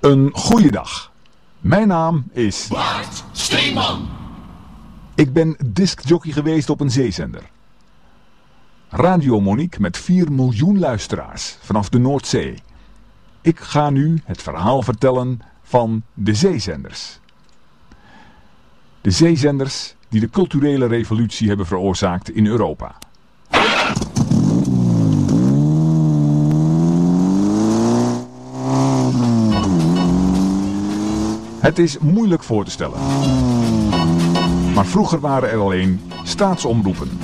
Een goeiedag. Mijn naam is Bart Steeman. Ik ben discjockey geweest op een zeezender. Radio Monique met 4 miljoen luisteraars vanaf de Noordzee. Ik ga nu het verhaal vertellen van de zeezenders. De zeezenders die de culturele revolutie hebben veroorzaakt in Europa. Het is moeilijk voor te stellen. Maar vroeger waren er alleen staatsomroepen.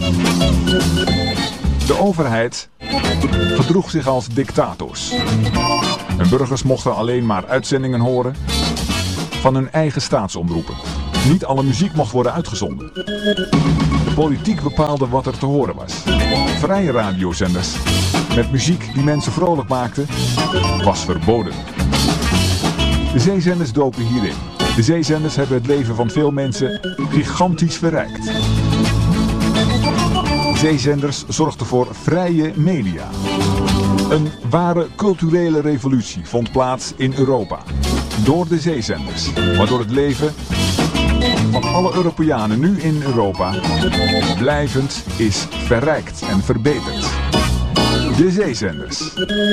De overheid gedroeg zich als dictators. En burgers mochten alleen maar uitzendingen horen van hun eigen staatsomroepen. Niet alle muziek mocht worden uitgezonden. De politiek bepaalde wat er te horen was. Vrije radiozenders met muziek die mensen vrolijk maakte, was verboden. De zeezenders doken hierin. De zeezenders hebben het leven van veel mensen gigantisch verrijkt. Zeezenders zorgden voor vrije media. Een ware culturele revolutie vond plaats in Europa. Door de zeezenders. Waardoor het leven van alle Europeanen nu in Europa blijvend is verrijkt en verbeterd. De zeezenders.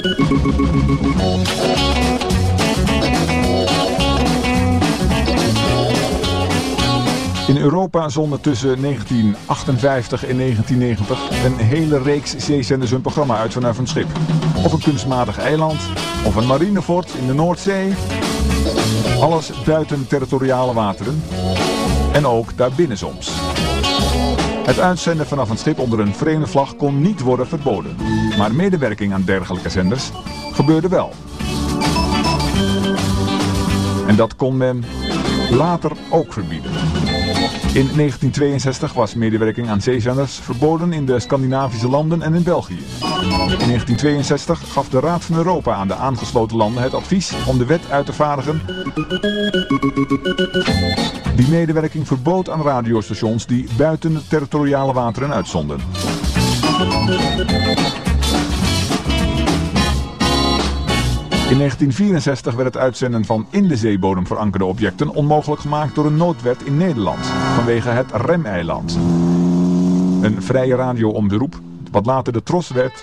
In Europa zonden tussen 1958 en 1990 een hele reeks zeezenders hun programma uit vanuit een schip. Of een kunstmatig eiland, of een marinefort in de Noordzee. Alles buiten territoriale wateren. En ook daarbinnen soms. Het uitzenden vanaf een schip onder een vreemde vlag kon niet worden verboden. Maar medewerking aan dergelijke zenders gebeurde wel. En dat kon men later ook verbieden. In 1962 was medewerking aan zeezenders verboden in de Scandinavische landen en in België. In 1962 gaf de Raad van Europa aan de aangesloten landen het advies om de wet uit te vaardigen die medewerking verbood aan radiostations die buiten de territoriale wateren uitzonden. In 1964 werd het uitzenden van in de zeebodem verankerde objecten onmogelijk gemaakt door een noodwet in Nederland, vanwege het Remeiland. Een vrije radioomroep, wat later de Tros werd,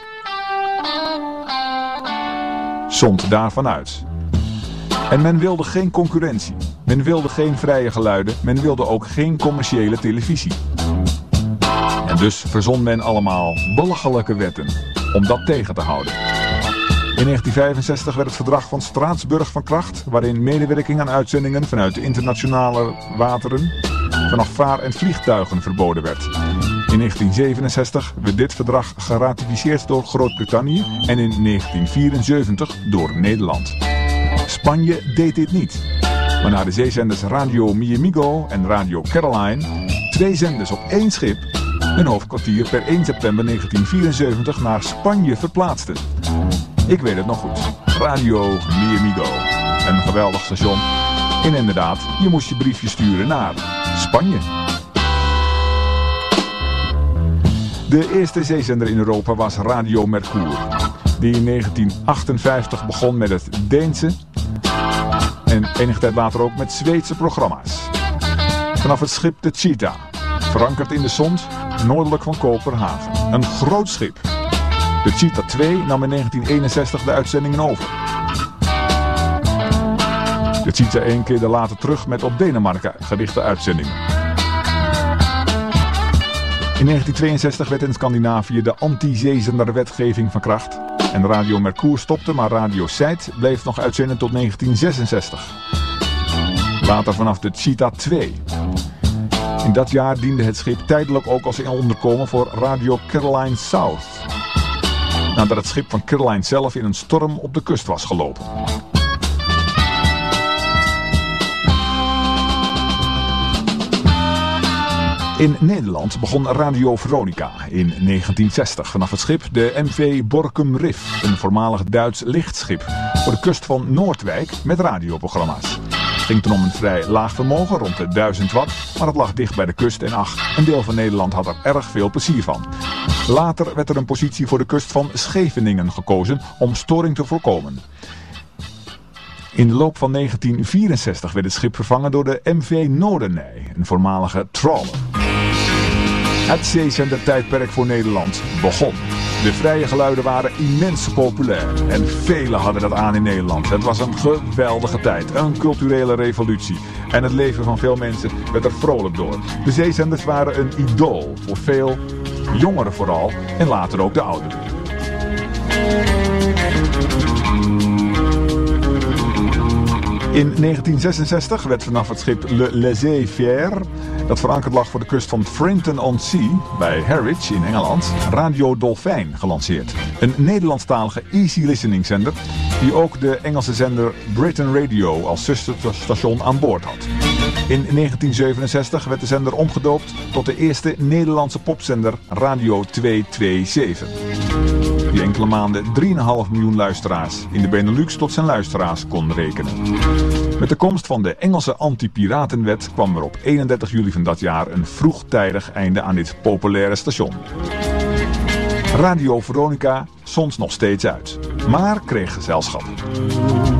zond daarvan uit. En men wilde geen concurrentie, men wilde geen vrije geluiden, men wilde ook geen commerciële televisie. En dus verzon men allemaal belachelijke wetten om dat tegen te houden. In 1965 werd het verdrag van Straatsburg van kracht, waarin medewerking aan uitzendingen vanuit de internationale wateren vanaf vaar- en vliegtuigen verboden werd. In 1967 werd dit verdrag geratificeerd door Groot-Brittannië en in 1974 door Nederland. Spanje deed dit niet, waarna de zeezenders Radio Mi Amigo en Radio Caroline, 2 zenders op 1 schip, hun hoofdkwartier per 1 september 1974 naar Spanje verplaatsten. Ik weet het nog goed. Radio Mi Amigo. Een geweldig station. En inderdaad, je moest je briefje sturen naar Spanje. De eerste zeezender in Europa was Radio Mercure, die in 1958 begon met het Deense en enige tijd later ook met Zweedse programma's. Vanaf het schip de Cheetah, verankerd in de Sond, noordelijk van Kopenhagen. Een groot schip. De Cheetah 2 nam in 1961 de uitzendingen over. De Cheetah 1 keerde later terug met op Denemarken gerichte uitzendingen. In 1962 werd in Scandinavië de anti-zeezenderwetgeving van kracht. En Radio Mercure stopte, maar Radio Zuid bleef nog uitzenden tot 1966. Later vanaf de Cheetah 2. In dat jaar diende het schip tijdelijk ook als onderkomen voor Radio Caroline South, nadat het schip van Caroline zelf in een storm op de kust was gelopen. In Nederland begon Radio Veronica in 1960 vanaf het schip de MV Borkum Riff, een voormalig Duits lichtschip, voor de kust van Noordwijk met radioprogramma's. Het ging toen om een vrij laag vermogen, rond de 1000 watt, maar het lag dicht bij de kust en ach, een deel van Nederland had er erg veel plezier van. Later werd er een positie voor de kust van Scheveningen gekozen om storing te voorkomen. In de loop van 1964 werd het schip vervangen door de MV Noordenij, een voormalige trawler. Het zeezendertijdperk voor Nederland begon. De vrije geluiden waren immens populair en velen hadden dat aan in Nederland. Het was een geweldige tijd, een culturele revolutie. En het leven van veel mensen werd er vrolijk door. De zeezenders waren een idool voor veel jongeren vooral en later ook de ouderen. In 1966 werd vanaf het schip Le Laissez-Faire, dat verankerd lag voor de kust van Frinton-on-Sea bij Harwich in Engeland, Radio Dolfijn gelanceerd. Een Nederlandstalige easy listening zender die ook de Engelse zender Britain Radio als zusterstation aan boord had. In 1967 werd de zender omgedoopt tot de eerste Nederlandse popzender Radio 227. Die enkele maanden 3,5 miljoen luisteraars in de Benelux tot zijn luisteraars kon rekenen. Met de komst van de Engelse anti-piratenwet kwam er op 31 juli van dat jaar een vroegtijdig einde aan dit populaire station. Radio Veronica zond nog steeds uit, maar kreeg gezelschap.